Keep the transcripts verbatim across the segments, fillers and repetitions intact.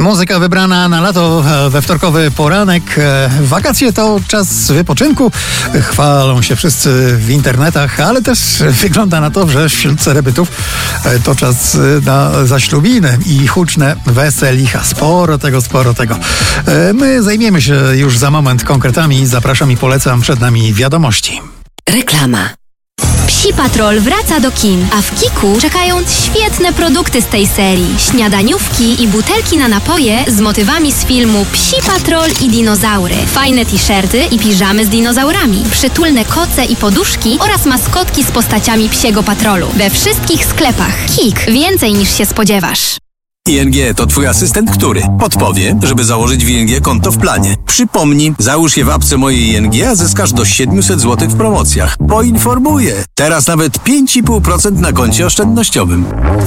Muzyka wybrana na lato we wtorkowy poranek. Wakacje to czas wypoczynku. Chwalą się wszyscy w internetach, ale też wygląda na to, że wśród celebrytów to czas na zaślubiny i huczne weselicha. Sporo tego, sporo tego. My zajmiemy się już za moment konkretami. Zapraszam i polecam, przed nami wiadomości. Reklama. Psi Patrol wraca do kin, a w Kiku czekają świetne produkty z tej serii. Śniadaniówki i butelki na napoje z motywami z filmu Psi Patrol i dinozaury. Fajne t-shirty i piżamy z dinozaurami. Przytulne koce i poduszki oraz maskotki z postaciami Psiego Patrolu. We wszystkich sklepach. Kik. Więcej niż się spodziewasz. I N G to twój asystent, który podpowie, żeby założyć w I N G konto w planie. Przypomni, załóż je w apce mojej I N G, a zyskasz do siedemset złotych w promocjach. Poinformuję. Teraz nawet pięć i pół procent na koncie oszczędnościowym.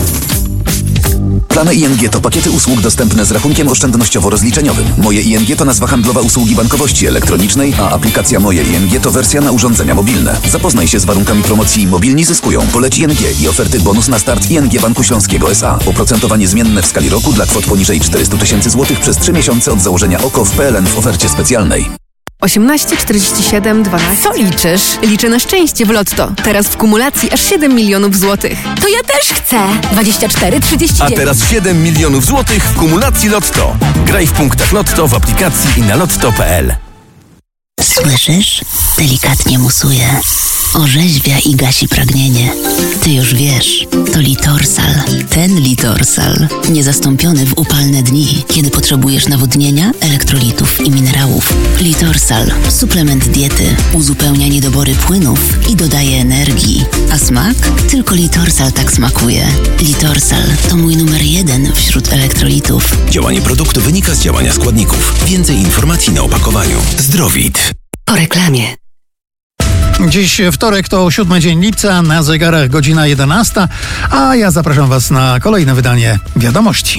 Plany I N G to pakiety usług dostępne z rachunkiem oszczędnościowo-rozliczeniowym. Moje I N G to nazwa handlowa usługi bankowości elektronicznej, a aplikacja Moje I N G to wersja na urządzenia mobilne. Zapoznaj się z warunkami promocji Mobilni zyskują. Poleć I N G i oferty bonus na start I N G Banku Śląskiego S A. Oprocentowanie zmienne w skali roku dla kwot poniżej czterysta tysięcy złotych przez trzy miesiące od założenia O K O w P L N w ofercie specjalnej. osiemnaście czterdzieści siedem dwanaście. Co liczysz? Liczę na szczęście w Lotto. Teraz w kumulacji aż siedem milionów złotych. To ja też chcę. dwadzieścia cztery trzydzieści dziewięć. A teraz siedem milionów złotych w kumulacji Lotto. Graj w punktach Lotto w aplikacji i na lotto kropka p l. Słyszysz? Delikatnie musuje. Orzeźwia i gasi pragnienie. Ty już wiesz, to Litorsal. Ten Litorsal. Niezastąpiony w upalne dni, kiedy potrzebujesz nawodnienia, elektrolitów i minerałów. Litorsal. Suplement diety. Uzupełnia niedobory płynów i dodaje energii. A smak? Tylko Litorsal tak smakuje. Litorsal to mój numer jeden wśród elektrolitów. Działanie produktu wynika z działania składników. Więcej informacji na opakowaniu. Zdrowit. Po reklamie. Dziś wtorek to siódmy dzień lipca, na zegarach godzina jedenasta, a ja zapraszam Was na kolejne wydanie wiadomości.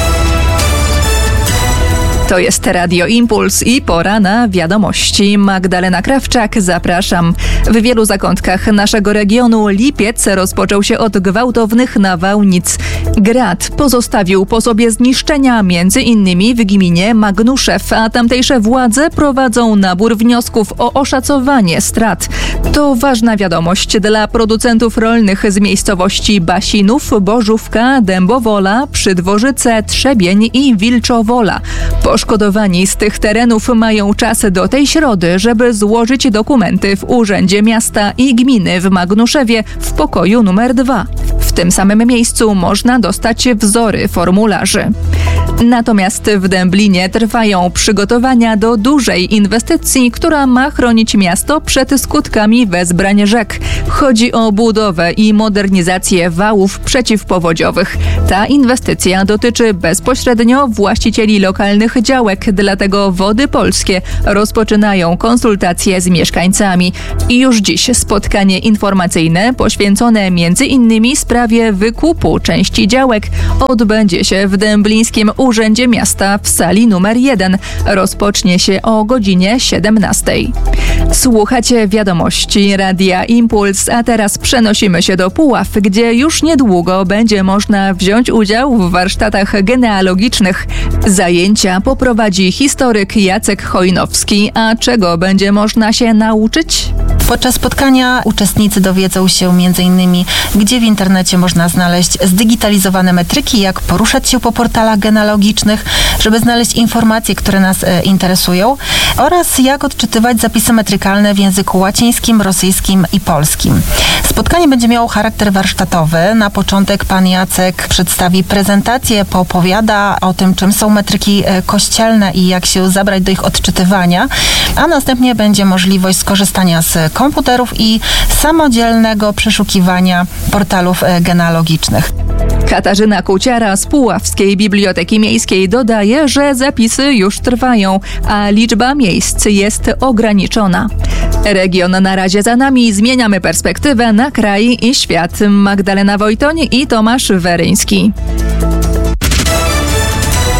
To jest Radio Impuls i pora na wiadomości. Magdalena Krawczak, zapraszam. W wielu zakątkach naszego regionu lipiec rozpoczął się od gwałtownych nawałnic. Grad pozostawił po sobie zniszczenia między innymi w gminie Magnuszew, a tamtejsze władze prowadzą nabór wniosków o oszacowanie strat. To ważna wiadomość dla producentów rolnych z miejscowości Basinów, Bożówka, Dębowola, Przydworzyce, Trzebień i Wilczowola. Poszkodowani z tych terenów mają czas do tej środy, żeby złożyć dokumenty w Urzędzie Miasta i Gminy w Magnuszewie w pokoju numer dwa. W tym samym miejscu można dostać wzory formularzy. Natomiast w Dęblinie trwają przygotowania do dużej inwestycji, która ma chronić miasto przed skutkami wezbrań rzek. Chodzi o budowę i modernizację wałów przeciwpowodziowych. Ta inwestycja dotyczy bezpośrednio właścicieli lokalnych działek, dlatego Wody Polskie rozpoczynają konsultacje z mieszkańcami. I już dziś spotkanie informacyjne poświęcone między innymi sprawie wykupu części działek odbędzie się w Dęblińskim Urzędzie Miasta w sali numer jeden. Rozpocznie się o godzinie siedemnastej. Słuchacie wiadomości Radia Impuls, a teraz przenosimy się do Puław, gdzie już niedługo będzie można wziąć udział w warsztatach genealogicznych. Zajęcia poprowadzi historyk Jacek Chojnowski, a czego będzie można się nauczyć? Podczas spotkania uczestnicy dowiedzą się między innymi, gdzie w internecie można znaleźć zdigitalizowane metryki, jak poruszać się po portalach genealogicznych, żeby znaleźć informacje, które nas e, interesują, oraz jak odczytywać zapisy metrykalne w języku łacińskim, rosyjskim i polskim. Spotkanie będzie miało charakter warsztatowy. Na początek pan Jacek przedstawi prezentację, poopowiada o tym, czym są metryki e, kościelne i jak się zabrać do ich odczytywania, a następnie będzie możliwość skorzystania z komputerów i samodzielnego przeszukiwania portalów genealogicznych. Katarzyna Kuciara z Puławskiej Biblioteki Miejskiej dodaje, że zapisy już trwają, a liczba miejsc jest ograniczona. Region na razie za nami, zmieniamy perspektywę na kraj i świat. Magdalena Wojtoń i Tomasz Weryński.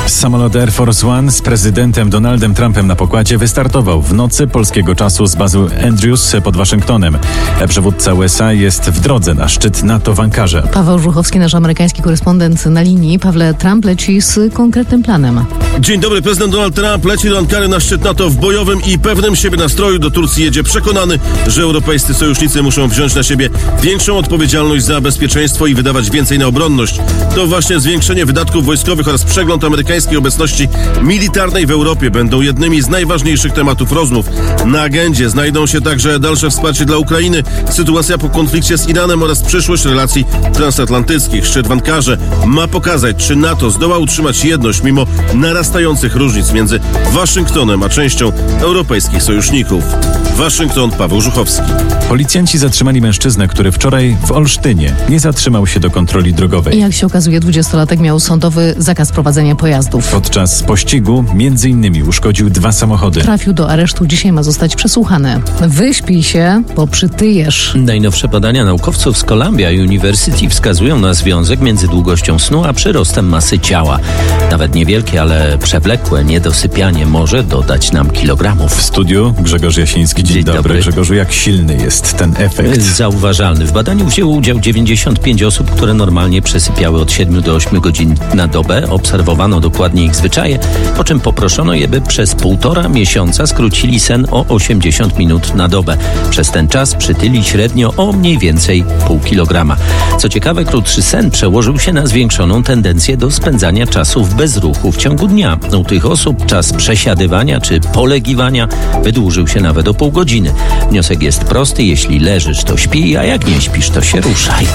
Samolot Air Force One z prezydentem Donaldem Trumpem na pokładzie wystartował w nocy polskiego czasu z bazy Andrews pod Waszyngtonem. Przywódca U S A jest w drodze na szczyt NATO w Ankarze. Paweł Żuchowski, nasz amerykański korespondent na linii. Pawle, Trump leci z konkretnym planem. Dzień dobry. Prezydent Donald Trump leci do Ankary na szczyt NATO w bojowym i pewnym siebie nastroju. Do Turcji jedzie przekonany, że europejscy sojusznicy muszą wziąć na siebie większą odpowiedzialność za bezpieczeństwo i wydawać więcej na obronność. To właśnie zwiększenie wydatków wojskowych oraz przegląd amerykańskiej obecności militarnej w Europie będą jednymi z najważniejszych tematów rozmów. Na agendzie znajdą się także dalsze wsparcie dla Ukrainy, sytuacja po konflikcie z Iranem oraz przyszłość relacji transatlantyckich. Szczyt w Ankarze ma pokazać, czy NATO zdoła utrzymać jedność mimo narastających różnic między Waszyngtonem a częścią europejskich sojuszników. Waszyngton, Paweł Żuchowski. Policjanci zatrzymali mężczyznę, który wczoraj w Olsztynie nie zatrzymał się do kontroli drogowej. Jak się okazuje, dwudziestolatek miał sądowy zakaz prowadzenia pojazdów. Podczas pościgu między innymi uszkodził dwa samochody. Trafił do aresztu, dzisiaj ma zostać przesłuchany. Wyśpij się, bo przytyjesz. Najnowsze badania naukowców z Columbia University wskazują na związek między długością snu a przyrostem masy ciała. Nawet niewielkie, ale przewlekłe niedosypianie może dodać nam kilogramów. W studiu Grzegorz Jasiński. Dzień, Dzień dobry. dobry. Grzegorzu, jak silny jest ten efekt? Zauważalny. W badaniu wzięło udział dziewięćdziesiąt pięć osób, które normalnie przesypiały od siedmiu do ośmiu godzin na dobę. Obserwowano dokładnie ich zwyczaje, po czym poproszono je, by przez półtora miesiąca skrócili sen o osiemdziesiąt minut na dobę. Przez ten czas przytyli średnio o mniej więcej pół kilograma. Co ciekawe, krótszy sen przełożył się na zwiększoną tendencję do spędzania czasu w bezruchu w ciągu dnia. U tych osób czas przesiadywania czy polegiwania wydłużył się nawet o pół godziny. Wniosek jest prosty: jeśli leżysz, to śpij, a jak nie śpisz, to się ruszaj.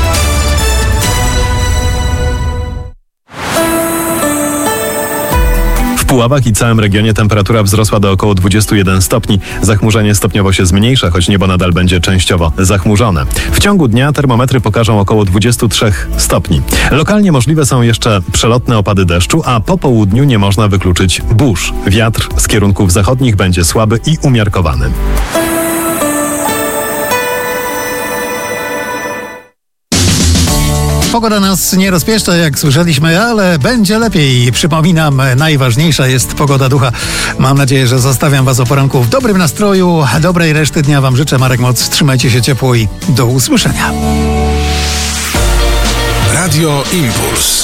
W Puławach i całym regionie temperatura wzrosła do około dwudziestu jeden stopni. Zachmurzenie stopniowo się zmniejsza, choć niebo nadal będzie częściowo zachmurzone. W ciągu dnia termometry pokażą około dwudziestu trzech stopni. Lokalnie możliwe są jeszcze przelotne opady deszczu, a po południu nie można wykluczyć burz. Wiatr z kierunków zachodnich będzie słaby i umiarkowany. Pogoda nas nie rozpieszcza, jak słyszeliśmy, ale będzie lepiej. Przypominam, najważniejsza jest pogoda ducha. Mam nadzieję, że zostawiam Was o poranku w dobrym nastroju. Dobrej reszty dnia Wam życzę. Marek Moc, trzymajcie się ciepło i do usłyszenia. Radio Impuls.